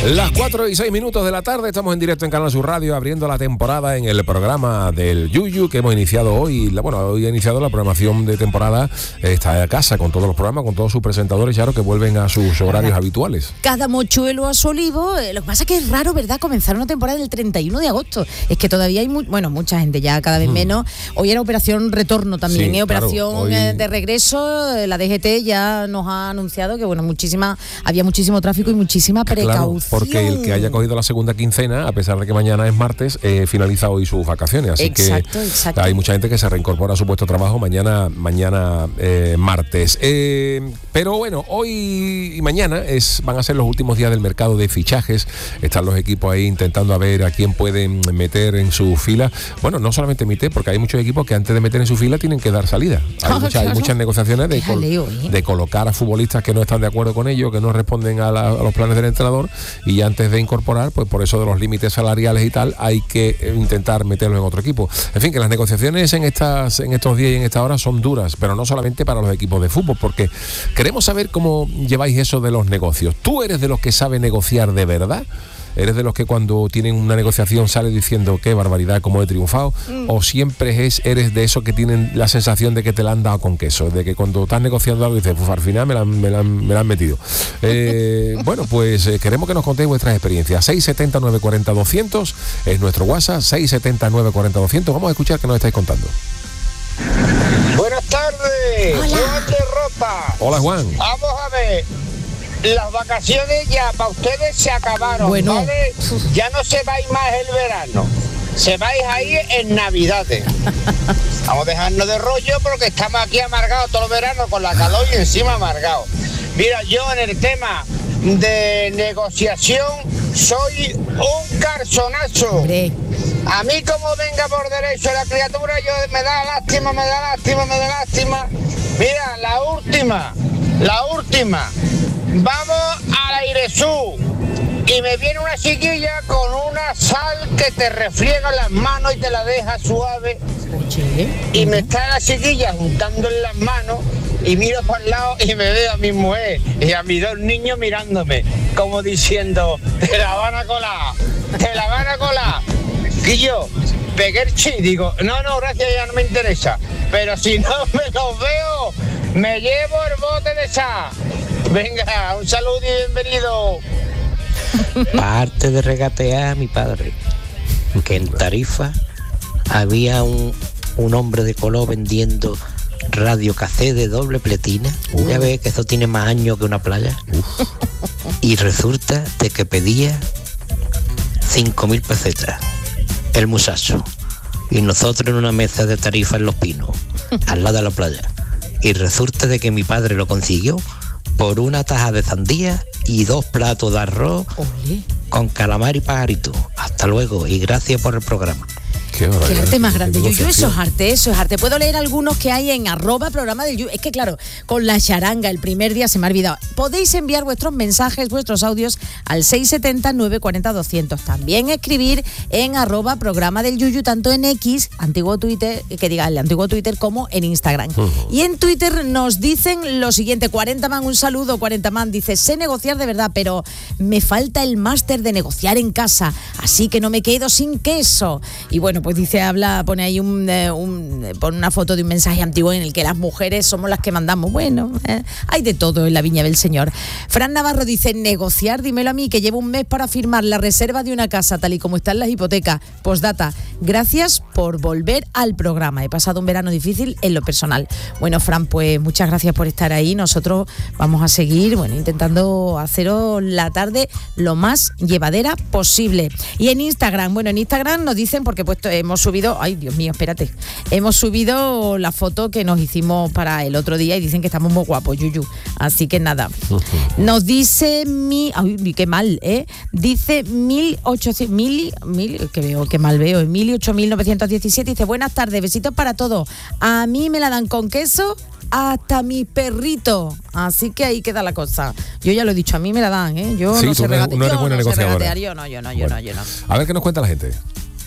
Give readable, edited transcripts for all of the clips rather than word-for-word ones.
Las 4:06 de la tarde, estamos en directo en Canal Sur Radio, abriendo la temporada en el programa del Yuyu que hemos iniciado hoy. Hoy ha iniciado la programación de temporada. Está a casa con todos los programas, con todos sus presentadores, claro, que vuelven a sus horarios habituales. Cada mochuelo a su olivo. Lo que pasa es que es raro, ¿verdad?, comenzar una temporada el 31 de agosto. Es que todavía hay mucha gente, ya cada vez menos. Hoy era operación retorno también, sí, operación claro, hoy... de regreso. La DGT ya nos ha anunciado que había muchísimo tráfico y muchísima precaución. Claro, porque el que haya cogido la segunda quincena, a pesar de que mañana es martes, finaliza hoy sus vacaciones. Así exacto. Hay mucha gente que se reincorpora a su puesto de trabajo mañana martes. Pero bueno, hoy y mañana van a ser los últimos días del mercado de fichajes. Están los equipos ahí intentando a ver a quién pueden meter en su fila. Bueno, no solamente meter, porque hay muchos equipos que antes de meter en su fila tienen que dar salida. Hay muchas negociaciones de colocar a futbolistas que no están de acuerdo con ellos, que no responden a los planes del entrenador, y antes de incorporar, pues por eso de los límites salariales y tal, hay que intentar meterlo en otro equipo. En fin, que las negociaciones en estos días y en esta hora son duras, pero no solamente para los equipos de fútbol, porque queremos saber cómo lleváis eso de los negocios. ¿Tú eres de los que sabe negociar de verdad? ¿Eres de los que cuando tienen una negociación sale diciendo qué barbaridad, cómo he triunfado? ¿O siempre eres de esos que tienen la sensación de que te la han dado con queso? De que cuando estás negociando algo dices, pues al final me la han metido. Bueno, pues queremos que nos contéis vuestras experiencias. 670 940 200 es nuestro WhatsApp, 670 940 200. Vamos a escuchar qué nos estáis contando. Buenas tardes. Hola. Juan de Ropa. Hola, Juan. Vamos a ver. Las vacaciones ya para ustedes se acabaron, bueno. ¿Vale? Ya no se vais más el verano, se vais ahí en Navidades. Vamos a dejarnos de rollo porque estamos aquí amargados todo el verano con la calor y encima amargados. Mira, yo en el tema de negociación soy un carzonazo. Hombre. A mí como venga por derecho la criatura, me da lástima. Mira, la última. Vamos al Airesú y me viene una chiquilla con una sal que te refriega las manos y te la deja suave. Y me está la chiquilla juntando en las manos y miro para el lado y me veo a mi mujer y a mis dos niños mirándome, como diciendo, te la van a colar. Y yo pegué el chi, digo, no, gracias, ya no me interesa. Pero si no me los veo, me llevo el bote de sal. Venga, un saludo y bienvenido. Parte de regatear a mi padre, que en Tarifa había un hombre de color vendiendo radio cassette de doble pletina. Ya ves que eso tiene más años que una playa. Y resulta de que pedía 5.000 pesetas el muchacho, y nosotros en una mesa de Tarifa en Los Pinos, al lado de la playa. Y resulta de que mi padre lo consiguió por una taja de sandía y 2 platos de arroz con calamar y pajarito. Hasta luego y gracias por el programa. Qué arte más grande. Yuyu, eso es arte. Puedo leer algunos que hay en @programa del Yuyu. Es que claro, con la charanga el primer día se me ha olvidado. Podéis enviar vuestros mensajes, vuestros audios al 670 940 200. También escribir en @programa del Yuyu, tanto en X, antiguo Twitter, el antiguo Twitter, como en Instagram. Y en Twitter nos dicen lo siguiente: 40man, un saludo. 40man dice, sé negociar de verdad, pero me falta el máster de negociar en casa, así que no me quedo sin queso. Y bueno, pues dice, pone ahí pone una foto de un mensaje antiguo en el que las mujeres somos las que mandamos. Bueno, hay de todo en la viña del Señor. Fran Navarro dice, negociar, dímelo a mí, que llevo un mes para firmar la reserva de una casa, tal y como están las hipotecas. Postdata, gracias por volver al programa. He pasado un verano difícil en lo personal. Bueno, Fran, pues muchas gracias por estar ahí. Nosotros vamos a seguir, intentando haceros la tarde lo más llevadera posible. Y en Instagram nos dicen, porque hemos subido, ay Dios mío, espérate, hemos subido la foto que nos hicimos para el otro día y dicen que estamos muy guapos, Yuyu, así que nada. Nos dice qué mal, dice 1800, que veo, qué mal veo, 1008.917, dice, buenas tardes, besitos para todos, a mí me la dan con queso hasta mi perrito, así que ahí queda la cosa. Yo ya lo he dicho, a mí me la dan, yo sí, no sé regatear, no eres buena negociadora. Yo no. A ver qué nos cuenta la gente.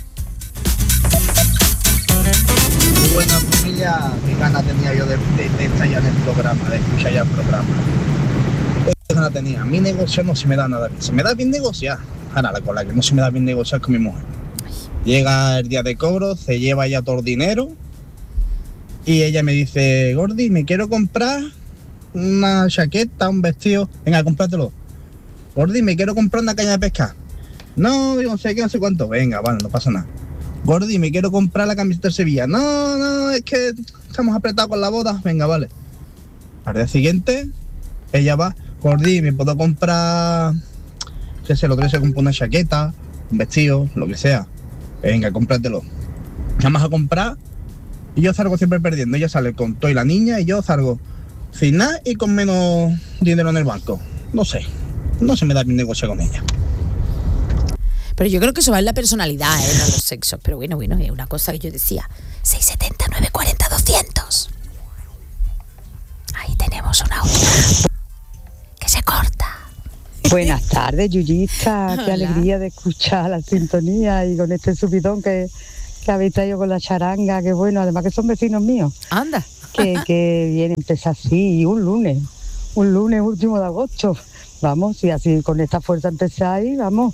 Muy buena familia, qué ganas tenía yo de estar ya en el programa, de escuchar ya el programa. no la tenía. Mi negocio no se me da nada bien. Se me da bien negociar. Ahora, con la que no se me da bien negociar con mi mujer. Llega el día de cobro, se lleva ya todo el dinero y ella me dice, Gordi, me quiero comprar una chaqueta, un vestido. Venga, cómpratelo. Gordi, me quiero comprar una caña de pescar. No, yo no sé qué, no sé cuánto. Venga, vale, no pasa nada. Gordi, me quiero comprar la camiseta de Sevilla. No, es que estamos apretados con la boda. Venga, vale. Al día siguiente, ella va, Gordi, me puedo comprar, qué sé, el otro día se compró una chaqueta, un vestido, lo que sea. Venga, cómpratelo. Vamos a comprar y yo salgo siempre perdiendo. Ella sale con todo y la niña y yo salgo sin nada y con menos dinero en el banco. No sé, no se me da bien negocio con ella. Pero yo creo que eso va en la personalidad, no en los sexos. Pero bueno, es una cosa que yo decía. 670 940 200. Ahí tenemos un audio que se corta. Buenas tardes, Yuyista. Qué alegría de escuchar la sintonía y con este subidón que habéis traído con la charanga. Que bueno, además que son vecinos míos. Anda. Que viene, empieza así, un lunes último de agosto. Vamos, y así con esta fuerza empezáis, vamos.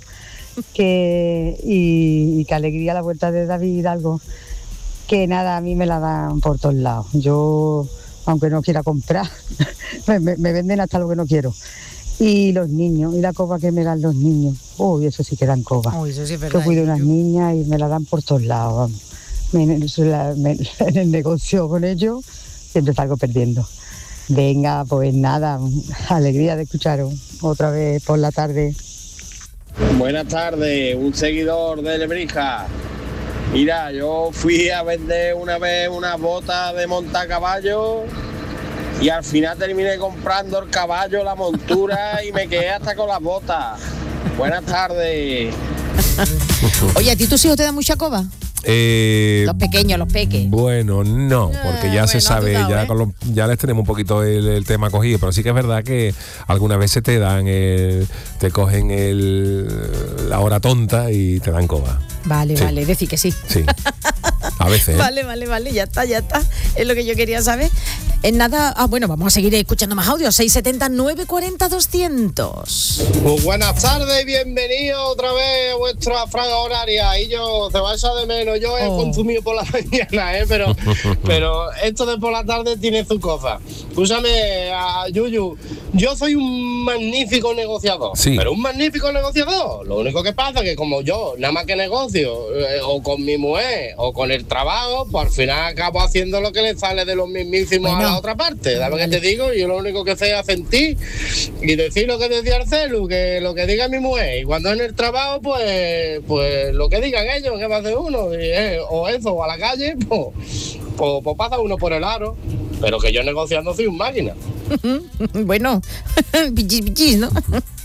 Y qué alegría la vuelta de David Hidalgo. Que nada, a mí me la dan por todos lados. Yo, aunque no quiera comprar, me venden hasta lo que no quiero. Y los niños, y la coba que me dan los niños. Uy, eso sí que dan coba. Uy, eso sí es verdad. Yo cuido unas niñas y me la dan por todos lados. Vamos. En el negocio con ellos siempre salgo perdiendo. Venga, pues nada, alegría de escucharos otra vez por la tarde. Buenas tardes, un seguidor de Lebrija. Mira, yo fui a vender una vez unas botas de montar caballo y al final terminé comprando el caballo, la montura y me quedé hasta con las botas. Buenas tardes. Oye, ¿a ti tus hijos te dan mucha coba? Los pequeños, los peques. Bueno, no, porque ya se sabe, ya, ya les tenemos un poquito el tema cogido, pero sí que es verdad que algunas veces te dan, te cogen la hora tonta y te dan coba. Vale, sí. Vale, decir que sí. Sí, a veces. Vale, ya está. Es lo que yo quería saber. En nada, bueno, vamos a seguir escuchando más audios. 670 940 200. Pues buenas tardes, bienvenidos otra vez a vuestra franja horaria. Y yo, se va a echar de menos. Yo he consumido por la mañana, pero esto de por la tarde tiene su cosa. Escúchame, Yuyu, yo soy un magnífico negociador. Sí. Pero un magnífico negociador. Lo único que pasa es que como yo, nada más que negocio, o con mi mujer, o con el trabajo, pues al final acabo haciendo lo que le sale de los mismísimos a la otra parte. ¿Sabes qué te digo? Yo lo único que sé es sentir y decir lo que decía el celu, que lo que diga mi mujer. Y cuando en el trabajo, pues lo que digan ellos, que va a hacer uno. O eso, o a la calle, pues pasa uno por el aro. Pero que yo negociando soy un máquina. Bueno, bichis, ¿no?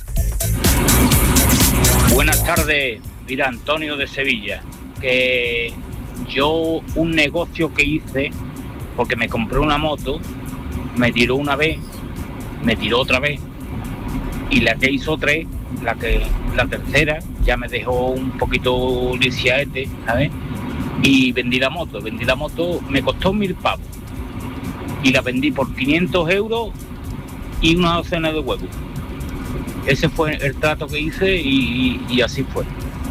Buenas tardes, mira, Antonio de Sevilla. Que yo un negocio que hice, porque me compré una moto, me tiró una vez, me tiró otra vez, y la que hizo tres, la tercera, ya me dejó un poquito lisiaete, ¿sabes? Y vendí la moto, me costó 1.000 pavos, y la vendí por 500 euros y una docena de huevos. Ese fue el trato que hice y así fue.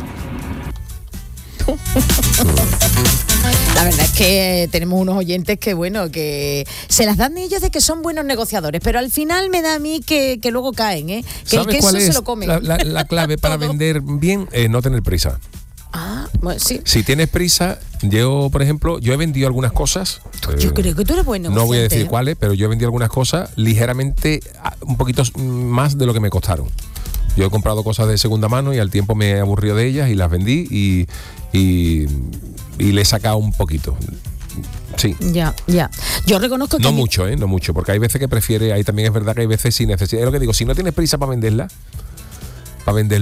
La verdad es que tenemos unos oyentes que, bueno, que se las dan ellos de que son buenos negociadores, pero al final me da a mí que luego caen, que el queso se lo comen. La clave para vender bien es no tener prisa. Bueno, sí. Si tienes prisa, yo, por ejemplo, he vendido algunas cosas. Yo creo que tú eres buen negociante. No voy a decir cuáles, pero yo he vendido algunas cosas ligeramente, un poquito más de lo que me costaron. Yo he comprado cosas de segunda mano y al tiempo me he aburrido de ellas y las vendí y le he sacado un poquito. Sí. Ya. Yo reconozco que... No mucho, porque hay veces que prefiere, ahí también es verdad que hay veces sin necesidad. Es lo que digo, si no tienes prisa para venderlo,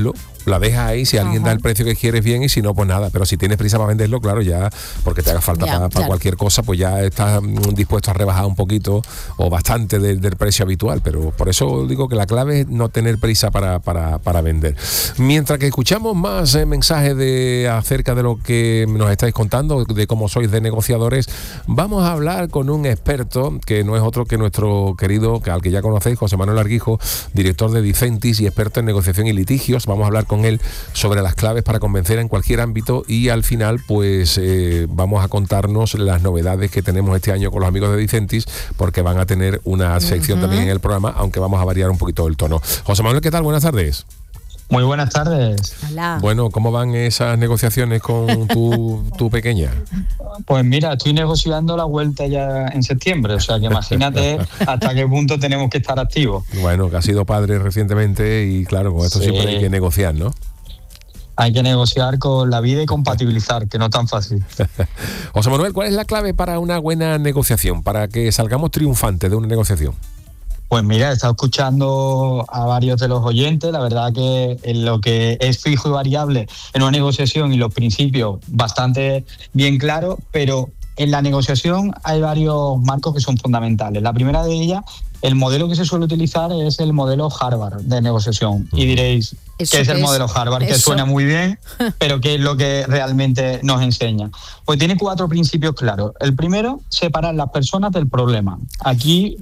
La dejas ahí, si alguien da el precio que quieres, bien, y si no, pues nada. Pero si tienes prisa para venderlo, claro, ya, porque te haga falta para cualquier cosa, pues ya estás dispuesto a rebajar un poquito o bastante del precio habitual. Pero por eso digo que la clave es no tener prisa para vender. Mientras que escuchamos más mensajes acerca de lo que nos estáis contando, de cómo sois de negociadores, vamos a hablar con un experto que no es otro que nuestro querido, al que ya conocéis, José Manuel Arguijo, director de Dicentis y experto en negociación y litigios. Vamos a hablar con él sobre las claves para convencer en cualquier ámbito, y al final pues vamos a contarnos las novedades que tenemos este año con los amigos de Dicentis, porque van a tener una sección también en el programa, aunque vamos a variar un poquito el tono. José Manuel, ¿qué tal? Buenas tardes. Muy buenas tardes. Hola. Bueno, ¿cómo van esas negociaciones con tu pequeña? Pues mira, estoy negociando la vuelta ya en septiembre, o sea que imagínate hasta qué punto tenemos que estar activos. Bueno, que has sido padre recientemente y claro, con esto siempre hay que negociar, ¿no? Hay que negociar con la vida y compatibilizar, que no es tan fácil. José Manuel, ¿cuál es la clave para una buena negociación, para que salgamos triunfantes de una negociación? Pues mira, he estado escuchando a varios de los oyentes. La verdad que en lo que es fijo y variable en una negociación y los principios bastante bien claros, pero en la negociación hay varios marcos que son fundamentales. La primera de ellas, el modelo que se suele utilizar es el modelo Harvard de negociación. Y diréis, ¿qué es el modelo Harvard? Que suena muy bien, pero ¿qué es lo que realmente nos enseña? Pues tiene 4 principios claros. El primero, separar las personas del problema. Aquí